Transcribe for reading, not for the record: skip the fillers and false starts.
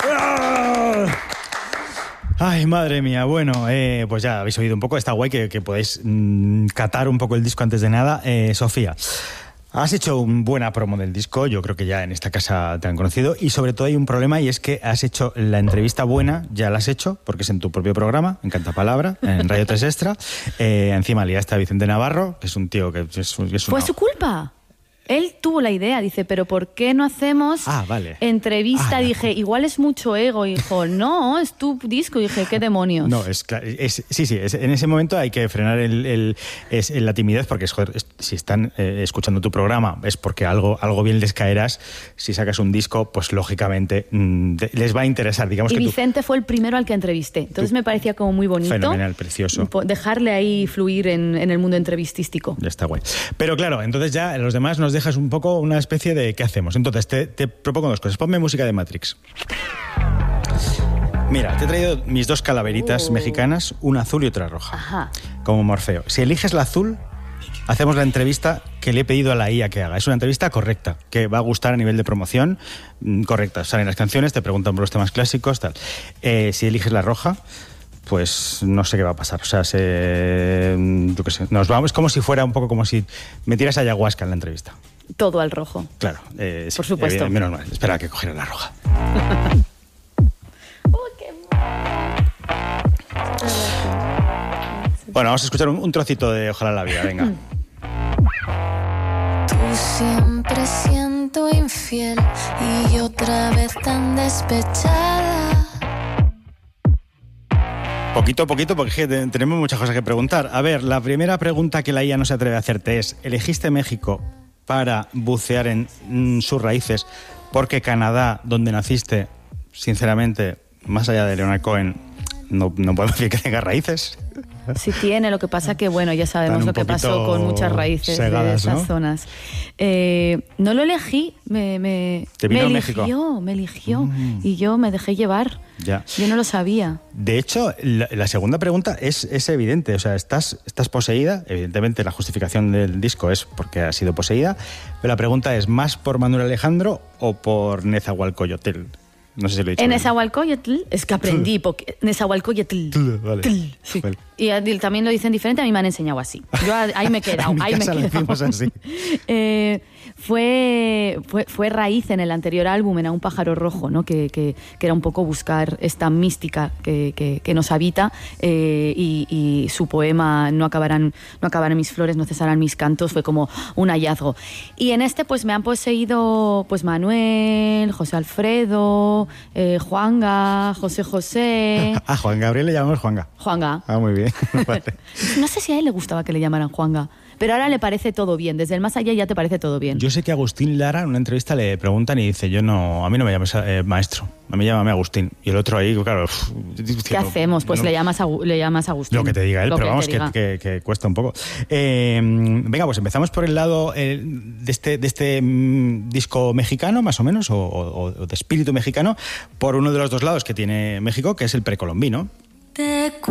Ay, madre mía. Bueno, pues ya habéis oído un poco. Está guay que podéis catar un poco el disco antes de nada. Sofía, has hecho una buena promo del disco. Yo creo que ya en esta casa te han conocido. Y sobre todo hay un problema, y es que has hecho la entrevista buena. Ya la has hecho, porque es en tu propio programa, en Cantapalabra, en Radio 3 Extra. Encima liaste a Vicente Navarro, que es un tío que es Fue su culpa. Él tuvo la idea, dice, pero ¿por qué no hacemos entrevista? Dije, igual es mucho ego. Y dijo, no, es tu disco. Y dije, ¿qué demonios? No, en ese momento hay que frenar la timidez, porque si están escuchando tu programa es porque algo bien les caerás. Si sacas un disco, pues lógicamente les va a interesar. Digamos y que Vicente fue el primero al que entrevisté. Entonces me parecía como muy bonito. Fenomenal, precioso. Dejarle ahí fluir en el mundo entrevistístico. Ya está guay. Pero claro, entonces ya los demás nos dejas un poco una especie de ¿qué hacemos? Entonces te propongo dos cosas. Ponme música de Matrix. Mira, te he traído mis dos calaveritas mexicanas, una azul y otra roja. Ajá. Como Morfeo. Si eliges la azul, hacemos la entrevista que le he pedido a la IA que haga. Es una entrevista correcta, que va a gustar a nivel de promoción. Correcta. Salen las canciones, te preguntan por los temas clásicos, tal. Si eliges la roja, pues no sé qué va a pasar. O sea, yo qué sé, nos vamos, es como si fuera un poco como si metieras ayahuasca en la entrevista. Todo al rojo. Claro, por supuesto. Menos mal, espera a que cogiera la roja. Bueno, vamos a escuchar un trocito de Ojalá la vida, venga. Tú siempre siento infiel y otra vez tan despechada. Poquito, porque tenemos muchas cosas que preguntar. A ver, la primera pregunta que la IA no se atreve a hacerte es: ¿elegiste México para bucear en sus raíces? Porque Canadá, donde naciste, sinceramente, más allá de Leonard Cohen, no podemos decir que tenga raíces. Sí tiene, lo que pasa que, bueno, ya sabemos lo que pasó con muchas raíces segadas, de esas, ¿no? Zonas. No lo elegí, me eligió y yo me dejé llevar. Ya. Yo no lo sabía. De hecho, la segunda pregunta es evidente. O sea, estás poseída. Evidentemente, la justificación del disco es porque has sido poseída. Pero la pregunta es, ¿más por Manuel Alejandro o por Nezahualcóyotl? No sé si lo he dicho. En Nezahualcóyotl, es que aprendí, porque Nezahualcóyotl. Vale. Sí. Vale. Y también lo dicen diferente, a mí me han enseñado así. Yo ahí me he quedado. En casa lo decimos así. Fue raíz en el anterior álbum, Era un pájaro rojo, ¿no? Que era un poco buscar esta mística que nos habita, y su poema No acabarán mis flores, no cesarán mis cantos, fue como un hallazgo. Y en este pues me han poseído pues Manuel, José Alfredo, Juanga, José. A Juan Gabriel le llamamos Juanga. Juanga. Ah, muy bien. Vale. No sé si a él le gustaba que le llamaran Juanga, pero ahora le parece todo bien. Desde el más allá ya te parece todo bien. Yo sé que a Agustín Lara en una entrevista le preguntan y dice, a mí no me llames maestro, a mí llámame Agustín. Y el otro ahí, claro... ¿Qué hacemos? Pues le llamas Agustín. Lo que te diga él, pero vamos, que cuesta un poco. Venga, pues empezamos por el lado de este disco mexicano, más o menos, o de espíritu mexicano, por uno de los dos lados que tiene México, que es el precolombino.